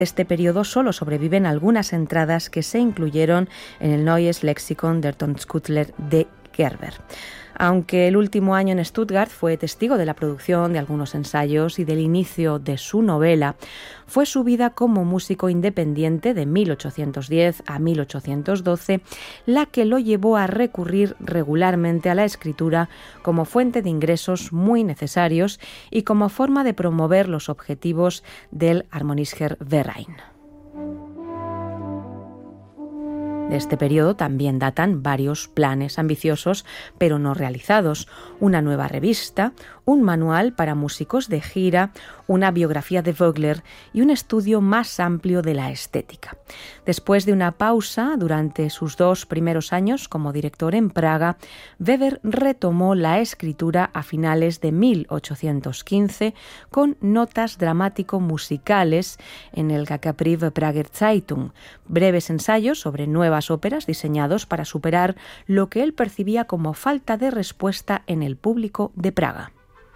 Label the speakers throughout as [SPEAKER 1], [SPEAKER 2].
[SPEAKER 1] este periodo solo sobreviven algunas entradas que se incluyeron en el Neues Lexikon der Tonskünstler de Gerber. Aunque el último año en Stuttgart fue testigo de la producción de algunos ensayos y del inicio de su novela, fue su vida como músico independiente de 1810 a 1812 la que lo llevó a recurrir regularmente a la escritura como fuente de ingresos muy necesarios y como forma de promover los objetivos del Harmonischer Verein. De este periodo también datan varios planes ambiciosos pero no realizados, una nueva revista, un manual para músicos de gira, una biografía de Vogler y un estudio más amplio de la estética. Después de una pausa durante sus 2 primeros años como director en Praga, Weber retomó la escritura a finales de 1815 con notas dramático-musicales en el Gackerbrief Prager Zeitung, breves ensayos sobre nuevas óperas diseñados para superar lo que él percibía como falta de respuesta en el público de Praga.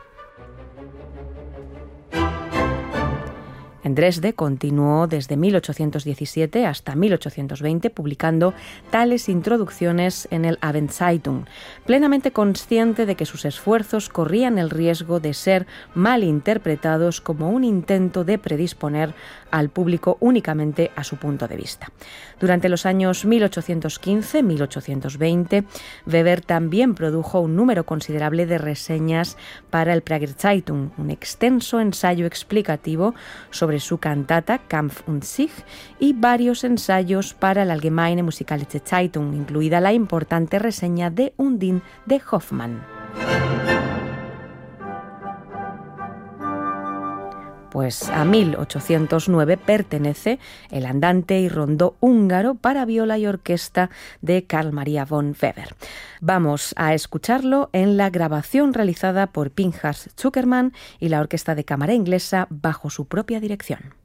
[SPEAKER 1] En Dresde continuó desde 1817 hasta 1820 publicando tales introducciones en el Abendzeitung, plenamente consciente de que sus esfuerzos corrían el riesgo de ser mal interpretados como un intento de predisponer al público únicamente a su punto de vista. Durante los años 1815-1820, Weber también produjo un número considerable de reseñas para el Prager Zeitung, un extenso ensayo explicativo sobre su cantata Kampf und Sieg y varios ensayos para la Allgemeine Musikalische Zeitung, incluida la importante reseña de Undine de Hoffmann. Pues a 1809 pertenece el andante y rondó húngaro para viola y orquesta de Carl Maria von Weber. Vamos a escucharlo en la grabación realizada por Pinchas Zuckerman y la Orquesta de Cámara Inglesa bajo su propia dirección.